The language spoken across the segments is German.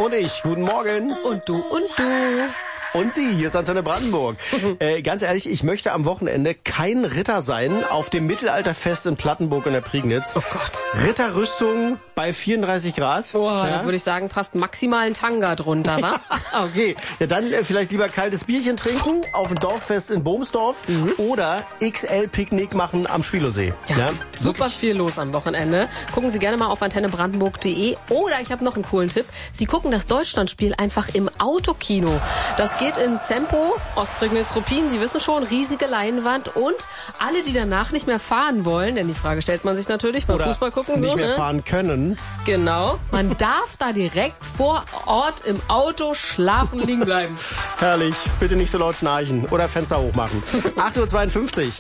Und ich, guten Morgen. Und du und du. Und Sie, hier ist Antenne Brandenburg. Ganz ehrlich, ich möchte am Wochenende kein Ritter sein auf dem Mittelalterfest in Plattenburg in der Prignitz. Oh Gott. Ritterrüstung bei 34 Grad. Oh, ja? Da würde ich sagen, passt maximal ein Tanga drunter, wa? Okay, ja dann vielleicht lieber kaltes Bierchen trinken auf dem Dorffest in Bohmsdorf oder XL-Picknick machen am Schwilosee. Ja, super viel los am Wochenende. Gucken Sie gerne mal auf antennebrandenburg.de oder ich habe noch einen coolen Tipp. Sie gucken das Deutschlandspiel einfach im Autokino. Das geht in Zempo, Ostprignitz-Ruppin. Sie wissen schon, riesige Leinwand und alle, die danach nicht mehr fahren wollen, denn die Frage stellt man sich natürlich beim Fußball gucken. Nicht so, mehr fahren können. Genau. Man darf da direkt vor Ort im Auto schlafen liegen bleiben. Herrlich. Bitte nicht so laut schnarchen oder Fenster hochmachen. 8:52 Uhr.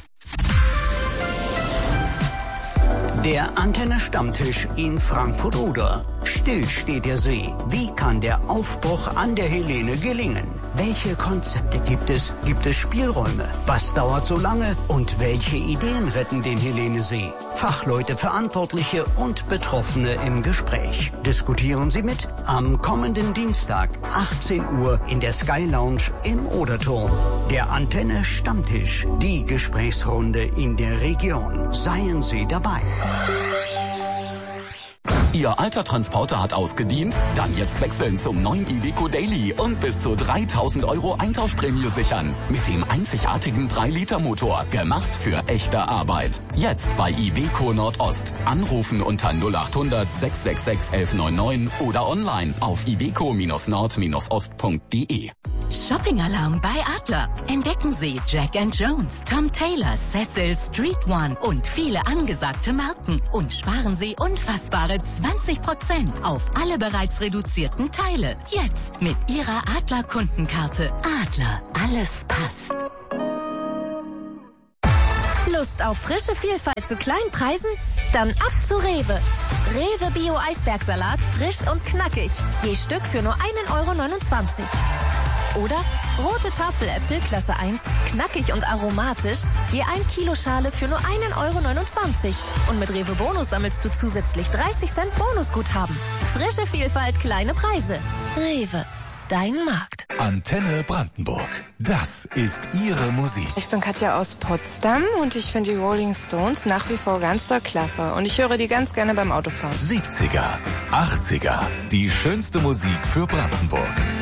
Der Antenne-Stammtisch in Frankfurt-Oder. Still steht der See. Wie kann der Aufbruch an der Helene gelingen? Welche Konzepte gibt es? Gibt es Spielräume? Was dauert so lange? Und welche Ideen retten den Helene-See? Fachleute, Verantwortliche und Betroffene im Gespräch. Diskutieren Sie mit am kommenden Dienstag, 18 Uhr in der Sky Lounge im Oderturm. Der Antenne-Stammtisch, die Gesprächsrunde in der Region. Seien Sie dabei. Ihr alter Transporter hat ausgedient? Dann jetzt wechseln zum neuen Iveco Daily und bis zu 3.000 € Eintauschprämie sichern. Mit dem einzigartigen 3-Liter-Motor. Gemacht für echte Arbeit. Jetzt bei Iveco Nordost. Anrufen unter 0800 666 1199 oder online auf iveco-nord-ost.de. Shopping-Alarm bei Adler. Entdecken Sie Jack & Jones, Tom Taylor, Cecil, Street One und viele angesagte Marken. Und sparen Sie unfassbare 20% auf alle bereits reduzierten Teile. Jetzt mit Ihrer Adler-Kundenkarte. Adler, alles passt. Lust auf frische Vielfalt zu kleinen Preisen? Dann ab zu Rewe. Rewe Bio Eisbergsalat, frisch und knackig. Je Stück für nur 1,29 €. Oder rote Tafeläpfel Klasse 1, knackig und aromatisch, je 1 Kilo Schale für nur 1,29 €. Und mit Rewe Bonus sammelst du zusätzlich 30 Cent Bonusguthaben. Frische Vielfalt, kleine Preise. Rewe, dein Markt. Antenne Brandenburg. Das ist Ihre Musik. Ich bin Katja aus Potsdam und ich finde die Rolling Stones nach wie vor ganz toll klasse. Und ich höre die ganz gerne beim Autofahren. 70er, 80er. Die schönste Musik für Brandenburg.